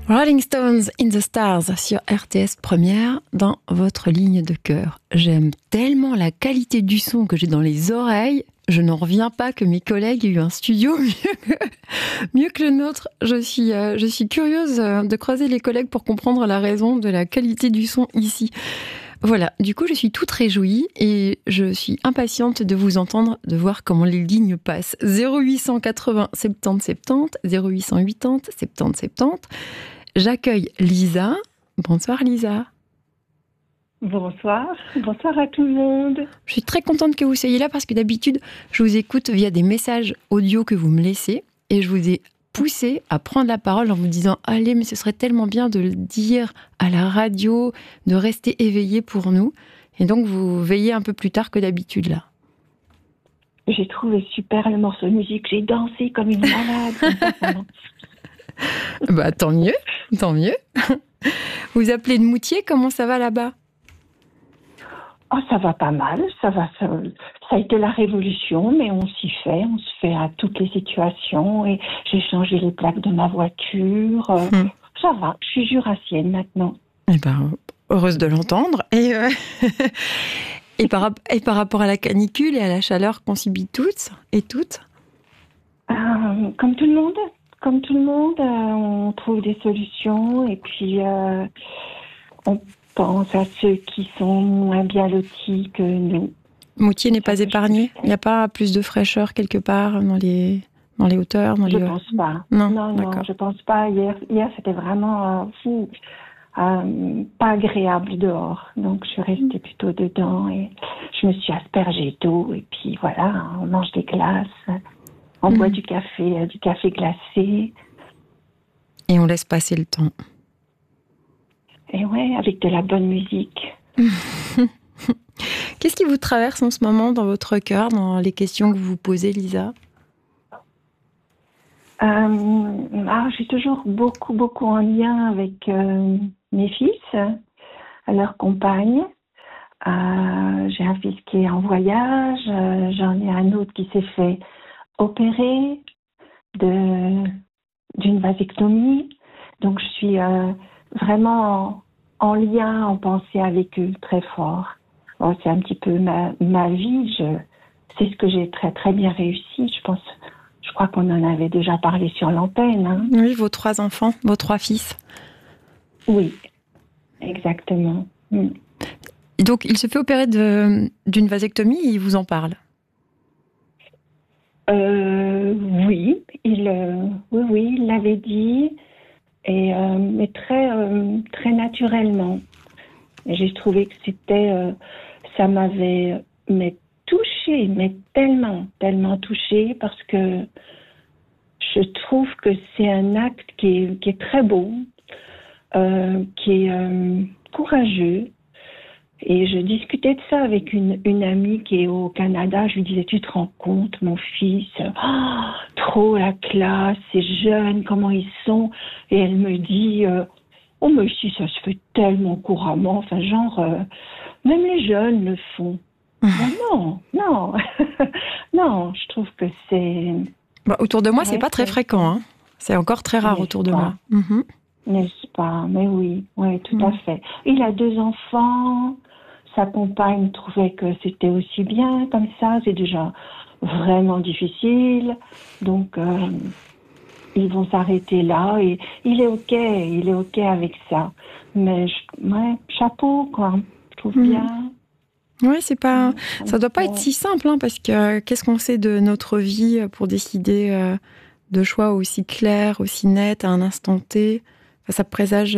Rolling Stones in the Stars sur RTS Première dans votre ligne de cœur. J'aime tellement la qualité du son que j'ai dans les oreilles, je n'en reviens pas que mes collègues aient eu un studio mieux que le nôtre. Je suis curieuse de croiser les collègues pour comprendre la raison de la qualité du son ici. Voilà, du coup je suis toute réjouie et je suis impatiente de vous entendre, de voir comment les lignes passent. 0880 70 70, 0880 70 70. J'accueille Lisa. Bonsoir Lisa. Bonsoir à tout le monde. Je suis très contente que vous soyez là parce que d'habitude, je vous écoute via des messages audio que vous me laissez et je vous ai poussé à prendre la parole en vous disant « Allez, mais ce serait tellement bien de le dire à la radio, de rester éveillé pour nous. » Et donc, vous veillez un peu plus tard que d'habitude là. J'ai trouvé super le morceau de musique. J'ai dansé comme une malade. Bah, tant mieux, tant mieux. Vous appelez de Moutier, comment ça va là-bas? Oh, ça va pas mal, ça a été la révolution, mais on se fait à toutes les situations et j'ai changé les plaques de ma voiture. Ça va, je suis jurassienne maintenant. Eh ben, heureuse de l'entendre. Et par rapport à la canicule et à la chaleur qu'on subit toutes et toutes? Comme tout le monde, on trouve des solutions et puis on pense à ceux qui sont moins bien lotis que nous. Moutier n'est pas épargné? Il n'y a pas plus de fraîcheur quelque part dans les hauteurs? Je ne pense pas. Non, je pense pas. Hier c'était vraiment pas agréable dehors. Donc, je suis restée plutôt dedans et je me suis aspergée d'eau. Et puis, voilà, on mange des glaces, on boit du café glacé. Et on laisse passer le temps. Et ouais, avec de la bonne musique. Qu'est-ce qui vous traverse en ce moment dans votre cœur, dans les questions que vous vous posez, Lisa? Je suis toujours beaucoup en lien avec mes fils, leurs compagnes. J'ai un fils qui est en voyage, j'en ai un autre qui s'est fait opérer d'une vasectomie. Donc je suis vraiment en lien, en pensée avec eux très fort. Bon, c'est un petit peu ma vie, c'est ce que j'ai très très bien réussi, je pense. Je crois qu'on en avait déjà parlé sur l'antenne. Hein. Oui, vos 3 enfants, vos 3 fils. Oui, exactement. Donc, il se fait opérer d'une vasectomie et il vous en parle? Oui, il l'avait dit, mais très naturellement. Et j'ai trouvé que ça m'avait touchée, mais tellement touchée, parce que je trouve que c'est un acte qui est très beau, qui est courageux. Et je discutais de ça avec une amie qui est au Canada. Je lui disais, tu te rends compte, mon fils, trop la classe, ces jeunes, comment ils sont. Et elle me dit, oh mais si, ça se fait tellement couramment, enfin genre, même les jeunes le font. Non, non, je trouve que c'est... Bah, autour de moi, c'est pas très fréquent. Hein. C'est encore très rare autour de moi. N'est-ce pas? Mais oui, tout à fait. Il a 2 enfants. Sa compagne trouvait que c'était aussi bien comme ça. C'est déjà vraiment difficile. Donc, ils vont s'arrêter là. Et il est OK avec ça. Mais, chapeau, quoi. Je trouve bien. Oui, ça doit pas être si simple, hein, parce que qu'est-ce qu'on sait de notre vie pour décider de choix aussi clairs, aussi nets, à un instant T. Enfin, ça présage...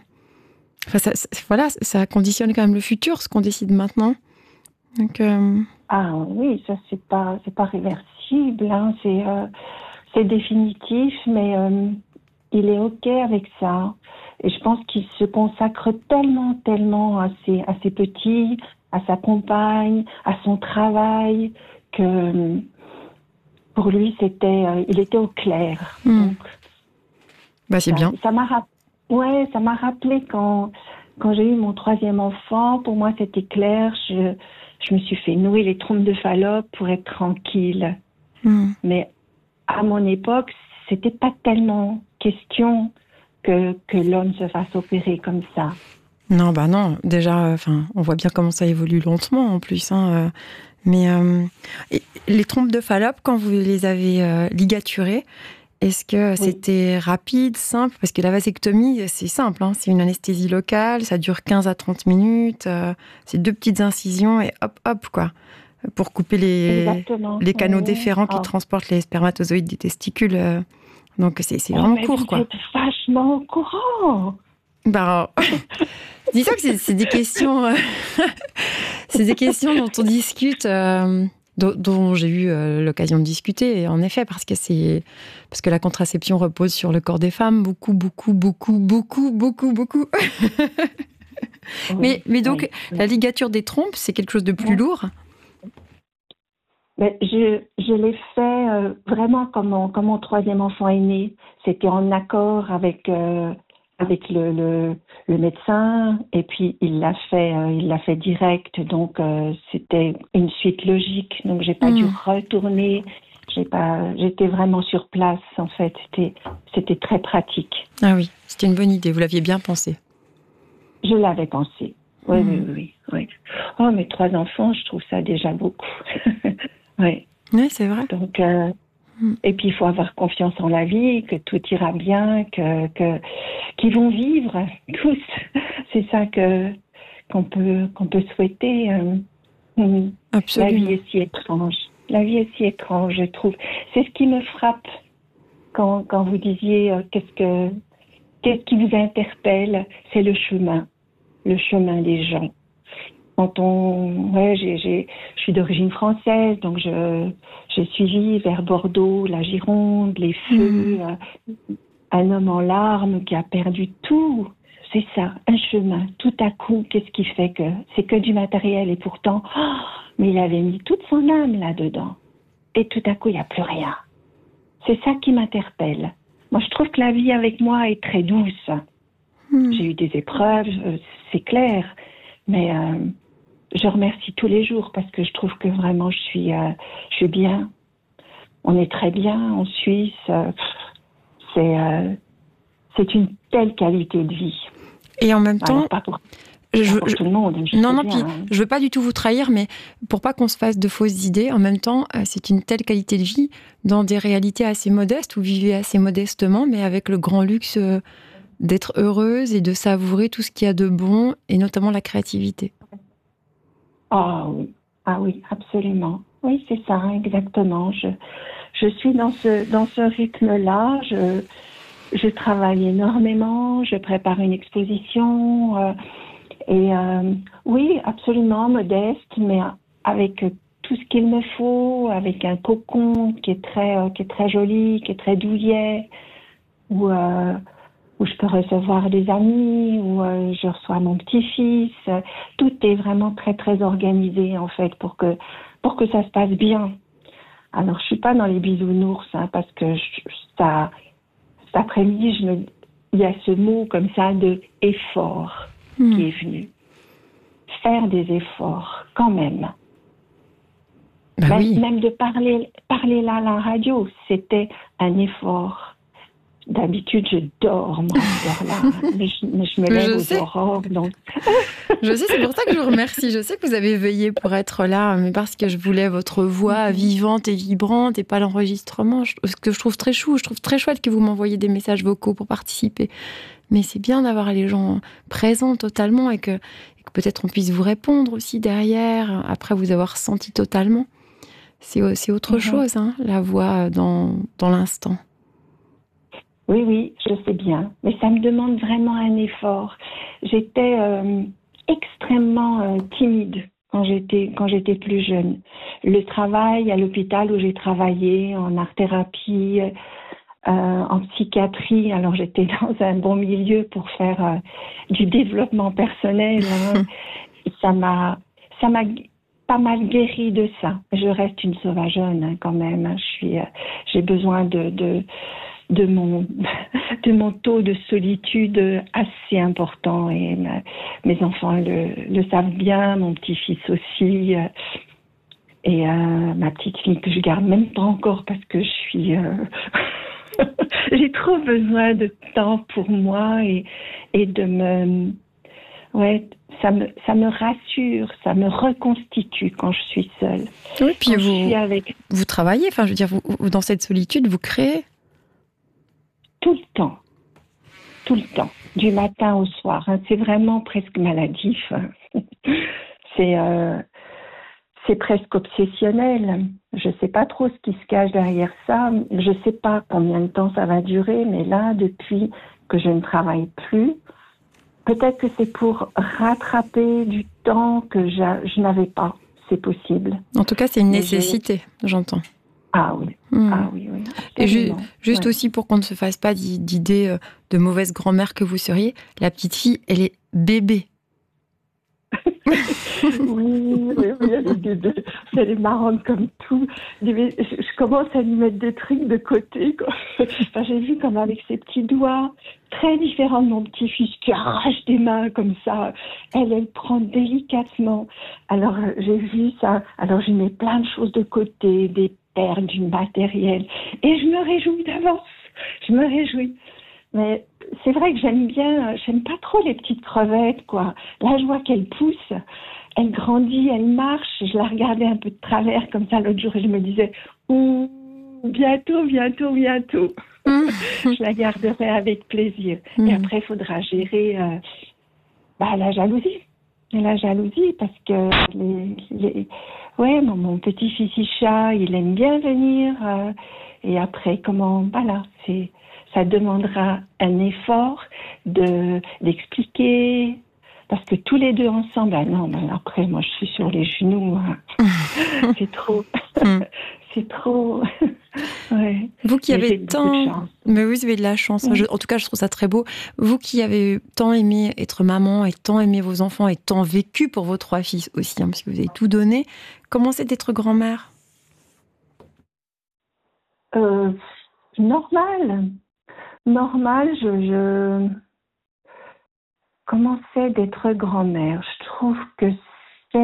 ça conditionne quand même le futur, ce qu'on décide maintenant. Donc, Ah oui, ça c'est pas réversible, hein, c'est définitif, mais il est OK avec ça. Et je pense qu'il se consacre tellement à ses petits, à sa compagne, à son travail, que pour lui il était au clair. Donc, c'est bien. Ça m'a rappelé quand j'ai eu mon 3e enfant. Pour moi, c'était clair. Je me suis fait nouer les trompes de Fallope pour être tranquille. Mais à mon époque, c'était pas tellement question que l'homme se fasse opérer comme ça. Non, bah non. Déjà, on voit bien comment ça évolue lentement en plus. Mais les trompes de Fallope, quand vous les avez ligaturées, est-ce que c'était rapide, simple? Parce que la vasectomie, c'est simple. C'est une anesthésie locale, ça dure 15 à 30 minutes. C'est 2 petites incisions et hop, hop, quoi. Pour couper les canaux déférents qui transportent les spermatozoïdes des testicules. Donc, c'est vraiment court, quoi. Vous êtes vachement au courant. Dis ça que c'est des questions... c'est des questions dont on discute... dont j'ai eu l'occasion de discuter, en effet, parce que la contraception repose sur le corps des femmes, beaucoup. Mais donc, la ligature des trompes, c'est quelque chose de plus lourd? Je l'ai fait vraiment comme mon troisième enfant est né. C'était en accord avec le médecin, et puis il l'a fait direct, donc c'était une suite logique, donc j'ai pas dû retourner, j'étais vraiment sur place en fait, c'était très pratique. Ah oui, c'était une bonne idée, vous l'aviez bien pensé. Je l'avais pensé, oui. Oh, mes 3 enfants, je trouve ça déjà beaucoup. Oui, c'est vrai. Donc et puis il faut avoir confiance en la vie, que tout ira bien, qu'ils vont vivre tous. C'est ça qu'on peut souhaiter. Absolument. La vie est si étrange. La vie est si étrange, je trouve. C'est ce qui me frappe quand vous disiez qu'est-ce qui vous interpelle, c'est le chemin des gens. Je suis d'origine française, donc j'ai suivi vers Bordeaux, la Gironde, les feux, un homme en larmes qui a perdu tout. C'est ça, un chemin. Tout à coup, qu'est-ce qui fait que c'est que du matériel, et pourtant, mais il avait mis toute son âme là-dedans. Et tout à coup, il n'y a plus rien. C'est ça qui m'interpelle. Moi, je trouve que la vie avec moi est très douce. J'ai eu des épreuves, c'est clair, mais je remercie tous les jours parce que je trouve que vraiment je suis bien. On est très bien en Suisse. C'est une telle qualité de vie. Et en même temps, alors, pas pour tout le monde. Je veux pas du tout vous trahir, mais pour pas qu'on se fasse de fausses idées, en même temps, c'est une telle qualité de vie dans des réalités assez modestes, où vous vivez assez modestement, mais avec le grand luxe d'être heureuse et de savourer tout ce qu'il y a de bon, et notamment la créativité. Ah oui, absolument. Oui, c'est ça, exactement. Je suis dans ce rythme-là. Je travaille énormément. Je prépare une exposition. Oui, absolument modeste, mais avec tout ce qu'il me faut, avec un cocon qui est très joli, qui est très douillet, où je peux recevoir des amis, où je reçois mon petit-fils. Tout est vraiment très, très organisé, en fait, pour que ça se passe bien. Alors, je suis pas dans les bisounours, parce que cet après-midi, il y a ce mot comme ça de effort qui est venu. Faire des efforts, quand même. Même de parler là à la radio, c'était un effort. D'habitude, je dors, moi, là. Mais je me lève aux aurores, donc... Je sais, c'est pour ça que je vous remercie. Je sais que vous avez veillé pour être là, mais parce que je voulais votre voix vivante et vibrante et pas l'enregistrement. Ce que je trouve très chou. Je trouve très chouette que vous m'envoyiez des messages vocaux pour participer. Mais c'est bien d'avoir les gens présents totalement et que peut-être on puisse vous répondre aussi derrière, après vous avoir senti totalement. C'est autre chose, la voix dans l'instant. Oui, je sais bien. Mais ça me demande vraiment un effort. J'étais extrêmement timide quand j'étais plus jeune. Le travail à l'hôpital où j'ai travaillé, en art-thérapie, en psychiatrie, alors j'étais dans un bon milieu pour faire du développement personnel. Ça m'a pas mal guéri de ça. Je reste une sauvageonne quand même. J'ai besoin de mon taux de solitude assez important, et mes enfants le savent bien, mon petit-fils aussi, et ma petite fille que je garde même pas encore parce que je suis J'ai trop besoin de temps pour moi et de me... Ouais, ça me rassure, ça me reconstitue quand je suis seule. Oui, puis Quand je suis avec vous travaillez, enfin, je veux dire, vous, dans cette solitude, vous créez. tout le temps, du matin au soir. Hein. C'est vraiment presque maladif. C'est c'est presque obsessionnel. Je ne sais pas trop ce qui se cache derrière ça. Je ne sais pas combien de temps ça va durer, mais là, depuis que je ne travaille plus, peut-être que c'est pour rattraper du temps que je n'avais pas. C'est possible. En tout cas, c'est une nécessité, j'entends. Ah oui, ah oui, oui. Et juste aussi pour qu'on ne se fasse pas d'idée de mauvaise grand-mère que vous seriez, la petite fille, elle est bébé. Oui, elle est marrante comme tout. Je commence à lui mettre des trucs de côté, quoi. Enfin, j'ai vu comme avec ses petits doigts, très différents de mon petit-fils qui arrache des mains comme ça. Elle prend délicatement. Alors, j'ai vu ça. Alors, je mets plein de choses de côté, des perles, du matériel. Et je me réjouis d'avance. Je me réjouis. Mais c'est vrai que j'aime pas trop les petites crevettes, quoi. Là, je vois qu'elle pousse, elle grandit, elle marche. Je la regardais un peu de travers comme ça l'autre jour et je me disais, bientôt. Je la garderai avec plaisir. Et après, il faudra gérer la jalousie. La jalousie, parce que mon petit-fils Isha, il aime bien venir. Et après, ça demandera un effort d'expliquer, parce que tous les deux ensemble, après, moi, je suis sur les genoux. C'est trop. C'est trop. Ouais. Vous qui avez tant... Mais oui, vous avez de la chance. Oui. En tout cas, je trouve ça très beau. Vous qui avez tant aimé être maman et tant aimé vos enfants et tant vécu pour vos 3 fils aussi, parce que vous avez tout donné, comment c'est d'être grand-mère ? Normal, je... Comment c'est d'être grand-mère ? Je trouve que